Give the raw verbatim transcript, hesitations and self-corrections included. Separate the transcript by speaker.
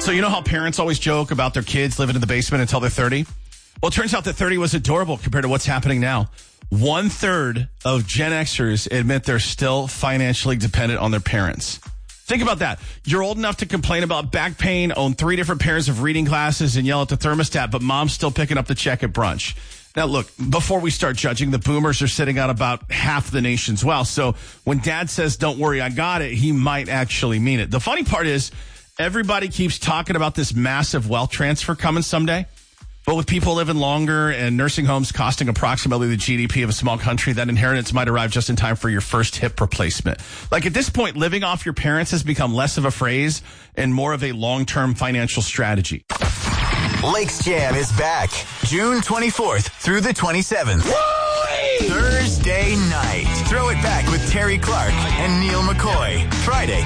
Speaker 1: So you know how parents always joke about their kids living in the basement until they're thirty? Well, it turns out that thirty was adorable compared to what's happening now. One third of Gen Xers admit they're still financially dependent on their parents. Think about that. You're old enough to complain about back pain, own three different pairs of reading glasses, and yell at the thermostat, but mom's still picking up the check at brunch. Now, look, before we start judging, the boomers are sitting on about half the nation's wealth. So when dad says, don't worry, I got it, he might actually mean it. The funny part is everybody keeps talking about this massive wealth transfer coming someday. But with people living longer and nursing homes costing approximately the G D P of a small country, that inheritance might arrive just in time for your first hip replacement. Like at this point, living off your parents has become less of a phrase and more of a long-term financial strategy.
Speaker 2: Lakes Jam is back June twenty-fourth through the twenty-seventh. Woo-wee! Thursday night. Throw it back with Terry Clark and Neil McCoy. Friday,